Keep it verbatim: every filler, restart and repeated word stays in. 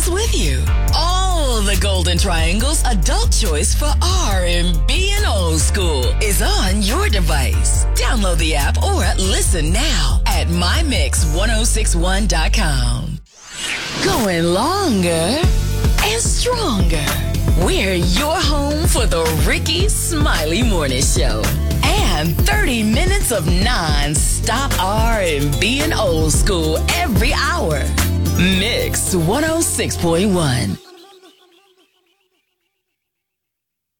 us with you. All the Golden Triangle's adult choice for R and B and old school is on your device. Download the app or listen now at my mix ten sixty-one dot com. Going longer and stronger. We're your home for the Ricky Smiley Morning Show. And thirty minutes of non-stop R and B and old school every hour. Mix one oh six point one.